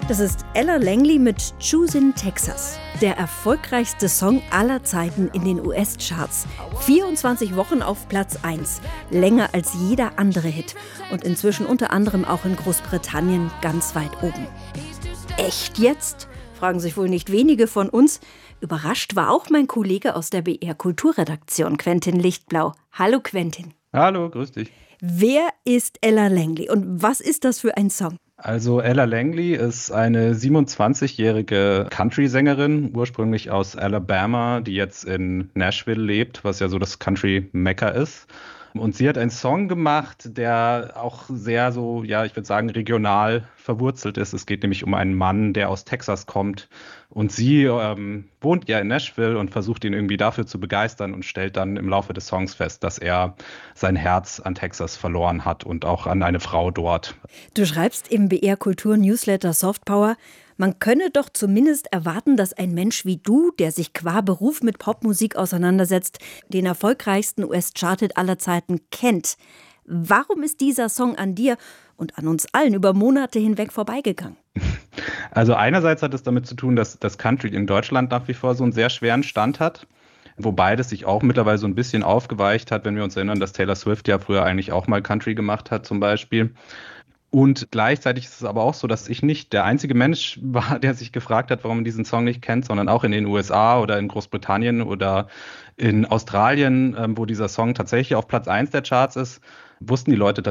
Das ist Ella Langley mit Choosin' Texas. Der erfolgreichste Song aller Zeiten in den US-Charts. 24 Wochen auf Platz 1. Länger als jeder andere Hit. Und inzwischen unter anderem auch in Großbritannien ganz weit oben. Echt jetzt? Fragen sich wohl nicht wenige von uns. Überrascht war auch mein Kollege aus der BR Kulturredaktion, Quentin Lichtblau. Hallo Quentin. Hallo, grüß dich. Wer ist Ella Langley und was ist das für ein Song? Also Ella Langley ist eine 27-jährige Country-Sängerin, ursprünglich aus Alabama, die jetzt in Nashville lebt, was ja so das Country-Mekka ist. Und sie hat einen Song gemacht, der auch sehr so, ja, ich würde sagen, regional verwurzelt ist. Es geht nämlich um einen Mann, der aus Texas kommt. Und sie wohnt ja in Nashville und versucht ihn irgendwie dafür zu begeistern und stellt dann im Laufe des Songs fest, dass er sein Herz an Texas verloren hat und auch an eine Frau dort. Du schreibst im BR Kultur Newsletter Softpower, man könne doch zumindest erwarten, dass ein Mensch wie du, der sich qua Beruf mit Popmusik auseinandersetzt, den erfolgreichsten US-Charthit aller Zeiten kennt. Warum ist dieser Song an dir und an uns allen über Monate hinweg vorbeigegangen? Also einerseits hat es damit zu tun, dass das Country in Deutschland nach wie vor so einen sehr schweren Stand hat. Wobei das sich auch mittlerweile so ein bisschen aufgeweicht hat, wenn wir uns erinnern, dass Taylor Swift ja früher eigentlich auch mal Country gemacht hat zum Beispiel. Und gleichzeitig ist es aber auch so, dass ich nicht der einzige Mensch war, der sich gefragt hat, warum man diesen Song nicht kennt, sondern auch in den USA oder in Großbritannien oder in Australien, wo dieser Song tatsächlich auf Platz 1 der Charts ist, wussten die Leute